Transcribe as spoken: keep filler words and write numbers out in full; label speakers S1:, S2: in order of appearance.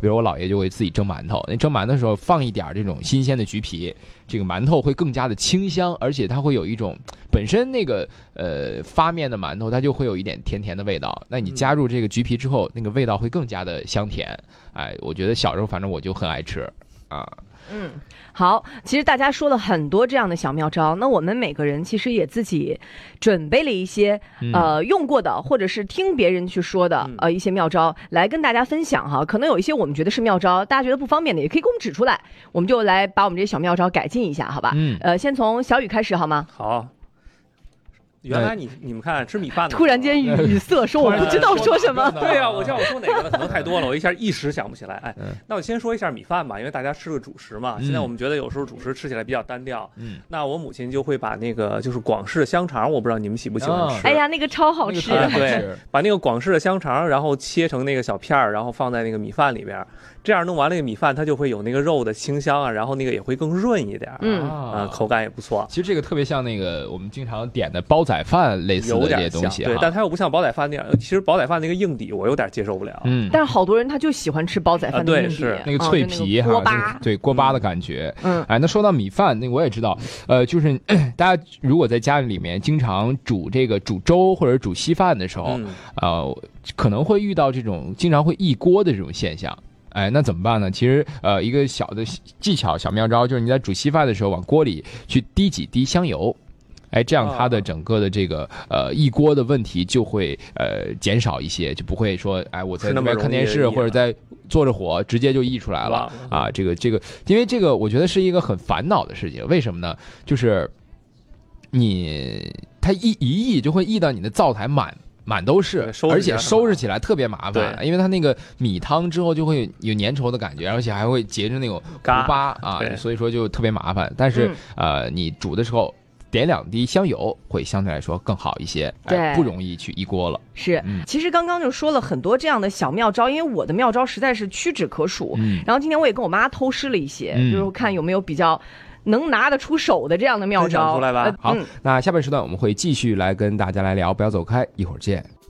S1: 比如我姥爷就会自己蒸馒头，那蒸馒头的时候放一点这种新鲜的橘皮，这个馒头会更加的清香，而且它会有一种本身那个呃发面的馒头它就会有一点甜甜的味道，那你加入这个橘皮之后，那个味道会更加的香甜。哎，我觉得小时候反正我就很爱吃啊。
S2: 嗯，好，其实大家说了很多这样的小妙招，那我们每个人其实也自己准备了一些、嗯、呃用过的或者是听别人去说的、嗯、呃一些妙招来跟大家分享哈。可能有一些我们觉得是妙招，大家觉得不方便的也可以给我们指出来，我们就来把我们这些小妙招改进一下，好吧？嗯，呃，先从小雨开始好吗？
S3: 好。原来你你们看吃米饭的
S2: 突然间语塞，说我不知道说什么。
S3: 对啊，我叫我说哪个呢？可能太多了，我一下一时想不起来。哎，那我先说一下米饭吧，因为大家吃个主食嘛。现在我们觉得有时候主食吃起来比较单调。嗯，那我母亲就会把那个就是广式的香肠，我不知道你们喜不喜欢吃。
S2: 哎呀，那个超好吃。
S3: 对，把那个广式的香肠，然后切成那个小片儿，然后放在那个米饭里边。这样弄完那个米饭，它就会有那个肉的清香啊，然后那个也会更润一点，嗯啊、呃，口感也不错。
S1: 其实这个特别像那个我们经常点的煲仔饭类似的这些东西，
S3: 对，但它又不像煲仔饭那样。其实煲仔饭那个硬底我有点接受不了，
S2: 嗯，但是好多人他就喜欢吃煲仔饭的硬底，
S3: 啊、对，是
S1: 那个脆皮哈，
S2: 哦、锅巴，
S1: 对锅巴的感觉。嗯，哎，那说到米饭，那个我也知道，呃，就是大家如果在家里面经常煮这个煮粥或者煮稀饭的时候，嗯、呃，可能会遇到这种经常会溢锅的这种现象。哎，那怎么办呢？其实，呃，一个小的技巧、小妙招，就是你在煮稀饭的时候，往锅里去滴几滴香油，哎，这样它的整个的这个呃溢锅的问题就会呃减少一些，就不会说，哎，我在那边看电视或者在坐着火，直接就溢出来了啊。这个这个，因为这个我觉得是一个很烦恼的事情，为什么呢？就是你它一一溢就会溢到你的灶台满。满都是，而且收拾起来特别麻烦，因为它那个米汤之后就会有粘稠的感觉，而且还会结着那种糊巴啊，所以说就特别麻烦。但是、嗯、呃，你煮的时候点两滴香油，会相对来说更好一些，
S2: 对，
S1: 哎、不容易去溢锅了。
S2: 是、嗯，其实刚刚就说了很多这样的小妙招，因为我的妙招实在是屈指可数。嗯，然后今天我也跟我妈偷师了一些，嗯、就是看有没有比较能拿得出手的这样的妙招。
S3: 出来吧。
S1: 呃、好、嗯，那下半时段我们会继续来跟大家来聊，不要走开，一会儿见。